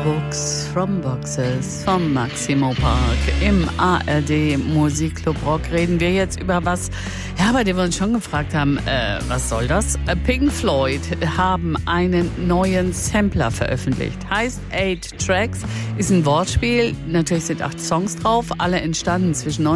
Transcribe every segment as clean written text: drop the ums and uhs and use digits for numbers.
Books from Boxes vom Maximo Park. Im ARD Musikclub Rock reden wir jetzt über was, ja, bei dem wir uns schon gefragt haben, was soll das? Pink Floyd haben einen neuen Sampler veröffentlicht. Heißt 8 Tracks, ist ein Wortspiel. Natürlich sind 8 Songs drauf, alle entstanden zwischen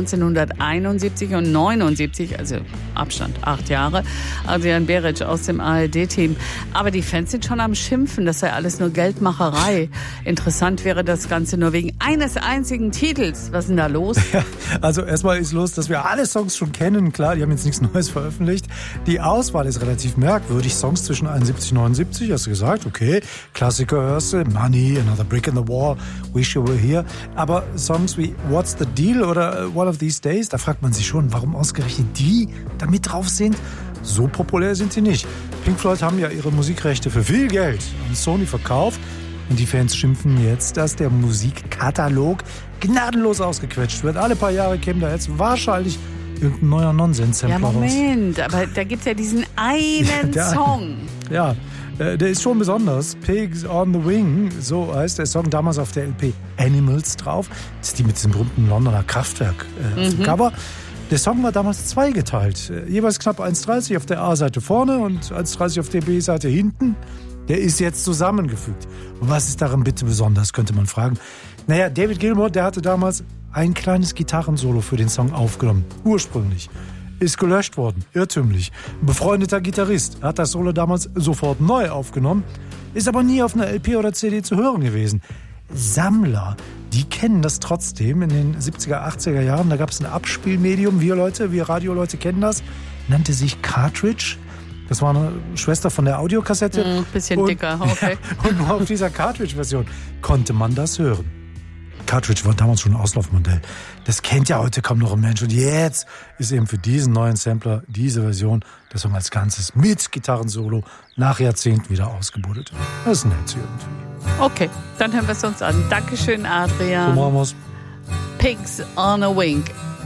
1971 und 79, also Abstand 8 Jahre. Adrian Beric aus dem ARD-Team. Aber die Fans sind schon am Schimpfen, das sei alles nur Geldmacherei. Interessant wäre das Ganze nur wegen eines einzigen Titels. Was ist denn da los? Ja, also erstmal ist los, dass wir alle Songs schon kennen. Klar, die haben jetzt nichts Neues veröffentlicht. Die Auswahl ist relativ merkwürdig. Songs zwischen 71 und 79, hast du gesagt, okay. Klassiker hörst du, Money, Another Brick in the Wall, Wish You Were Here. Aber Songs wie What's the Deal oder One of These Days, da fragt man sich schon, warum ausgerechnet die da mit drauf sind. So populär sind sie nicht. Pink Floyd haben ja ihre Musikrechte für viel Geld an Sony verkauft. Und die Fans schimpfen jetzt, dass der Musikkatalog gnadenlos ausgequetscht wird. Alle paar Jahre käme da jetzt wahrscheinlich irgendein neuer Nonsens-Sampler raus. Ja, Moment, aber da gibt's ja diesen einen Song. Ja, der ist schon besonders. Pigs on the Wing, so heißt der Song, damals auf der LP Animals drauf. Das ist die mit diesem berühmten Londoner Kraftwerk auf dem Cover. Der Song war damals zweigeteilt. Jeweils knapp 1,30 auf der A-Seite vorne und 1,30 auf der B-Seite hinten. Der ist jetzt zusammengefügt. Und was ist daran bitte besonders, könnte man fragen. Naja, David Gilmour, der hatte damals ein kleines Gitarrensolo für den Song aufgenommen. Ursprünglich. Ist gelöscht worden. Irrtümlich. Ein befreundeter Gitarrist hat das Solo damals sofort neu aufgenommen. Ist aber nie auf einer LP oder CD zu hören gewesen. Sammler, die kennen das trotzdem in den 70er, 80er Jahren. Da gab es ein Abspielmedium. Wir Radioleute kennen das. Nannte sich Cartridge. Das war eine Schwester von der Audiokassette. Bisschen dicker, okay. Und nur auf dieser Cartridge-Version konnte man das hören. Cartridge war damals schon ein Auslaufmodell. Das kennt ja heute kaum noch ein Mensch. Und jetzt ist eben für diesen neuen Sampler, diese Version, der Song als Ganzes mit Gitarrensolo nach Jahrzehnten wieder ausgebuddelt. Das ist nett irgendwie. Okay, dann hören wir es uns an. Dankeschön, Adrian. So machen wir's. Pigs on a Wing.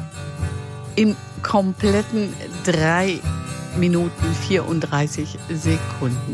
Im kompletten 3 Minuten 34 Sekunden.